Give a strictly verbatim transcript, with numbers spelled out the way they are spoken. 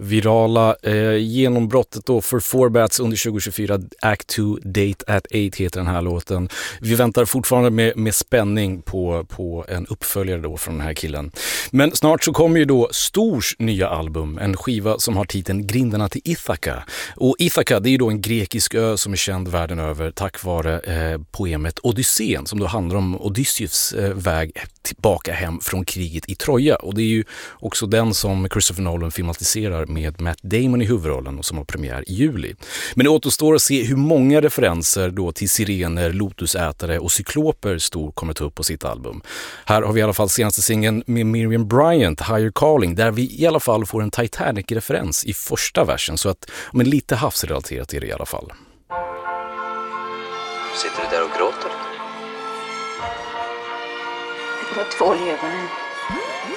virala eh, genombrottet då för Four Bats under tjugo tjugofyra. Act two, Date at eight heter den här låten. Vi väntar fortfarande med, med spänning på, på en uppföljare då från den här killen. Men snart så kommer ju då Stors nya album, en skiva som har titeln Grindarna till Ithaka. Och Ithaka, det är ju då en grekisk ö som är känd världen över tack vare eh, poemet Odysseen, som då handlar om Odysseus eh, väg tillbaka hem från kriget i Troja. Och det är ju också den som Christopher Nolan filmatiserar med Matt Damon i huvudrollen och som har premiär i juli. Men det återstår att se hur många referenser då till sirener, lotusätare och cykloper Stor kommer ta upp på sitt album. Här har vi i alla fall senaste singeln med Miriam Bryant, Higher Calling, där vi i alla fall får en Titanic-referens i första versen, så att, men lite havsrelaterat är det i alla fall. Sitter du där och gråter? Det var två ögonen.